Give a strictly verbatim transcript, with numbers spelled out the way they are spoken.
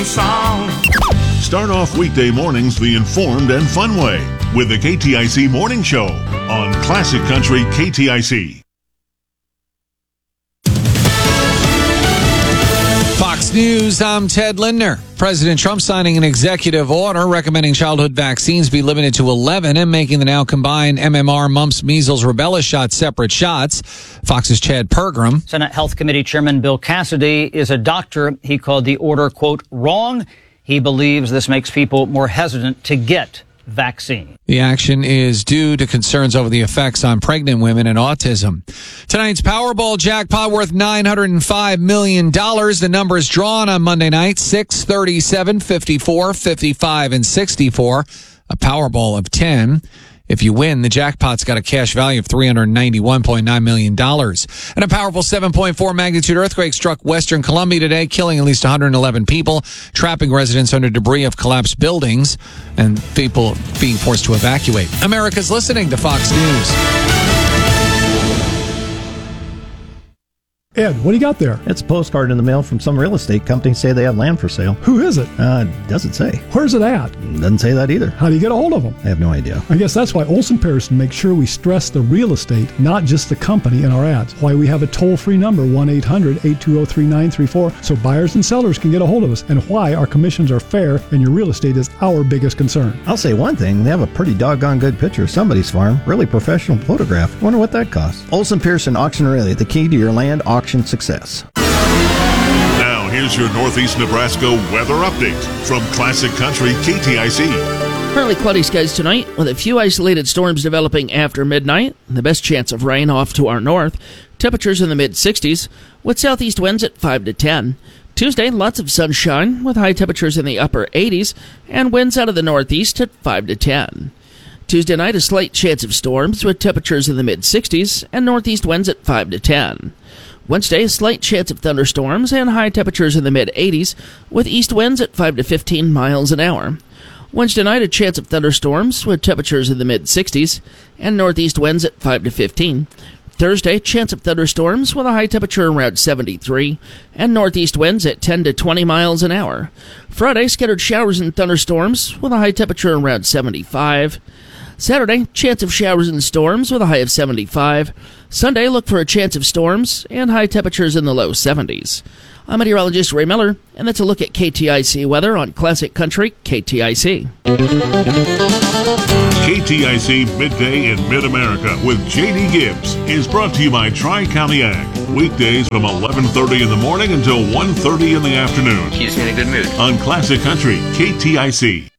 song. Start off weekday mornings the informed and fun way with the K T I C Morning Show on Classic Country K T I C. Fox News, I'm Ted Lindner. President Trump signing an executive order recommending childhood vaccines be limited to eleven and making the now combined M M R, mumps, measles, rubella shots separate shots. Fox's Chad Pergram. Senate Health Committee Chairman Bill Cassidy is a doctor. He called the order, quote, wrong. He believes this makes people more hesitant to get vaccine. The action is due to concerns over the effects on pregnant women and autism. Tonight's Powerball jackpot worth nine hundred five million dollars. The number is drawn on Monday night, six, thirty-seven, fifty-four, fifty-five, and sixty-four. A Powerball of ten. If you win, the jackpot's got a cash value of three hundred ninety-one point nine million dollars. And a powerful seven point four magnitude earthquake struck western Colombia today, killing at least one hundred eleven people, trapping residents under debris of collapsed buildings, and people being forced to evacuate. America's listening to Fox News. Ed, what do you got there? It's a postcard in the mail from some real estate company say they have land for sale. Who is it? Uh, doesn't say. Where's it at? Doesn't say that either. How do you get a hold of them? I have no idea. I guess that's why Olson Pearson makes sure we stress the real estate, not just the company in our ads. Why we have a toll-free number, one eight hundred, eight two zero, three nine three four, so buyers and sellers can get a hold of us, and why our commissions are fair and your real estate is our biggest concern. I'll say one thing. They have a pretty doggone good picture of somebody's farm. Really professional photograph. Wonder what that costs. Olson Pearson Auction Relay, the key to your land auction success. Now, here's your Northeast Nebraska weather update from Classic Country K T I C. Partly cloudy skies tonight, with a few isolated storms developing after midnight. The best chance of rain off to our north. Temperatures in the mid-sixties, with southeast winds at five to ten. Tuesday, lots of sunshine, with high temperatures in the upper eighties, and winds out of the northeast at five to ten. Tuesday night, a slight chance of storms, with temperatures in the mid-sixties, and northeast winds at five to ten. Wednesday, a slight chance of thunderstorms and high temperatures in the mid-eighties, with east winds at five to fifteen miles an hour. Wednesday night, a chance of thunderstorms with temperatures in the mid-sixties and northeast winds at five to fifteen. Thursday, chance of thunderstorms with a high temperature around seventy-three and northeast winds at ten to twenty miles an hour. Friday, scattered showers and thunderstorms with a high temperature around seventy-five. Saturday, chance of showers and storms with a high of seventy-five. Sunday, look for a chance of storms and high temperatures in the low seventies. I'm meteorologist Ray Miller, and that's a look at K T I C weather on Classic Country K T I C. K T I C Midday in Mid-America with J D Gibbs is brought to you by Tri-County Ag. Weekdays from eleven thirty in the morning until one thirty in the afternoon. Keeps me in a good mood. On Classic Country K T I C.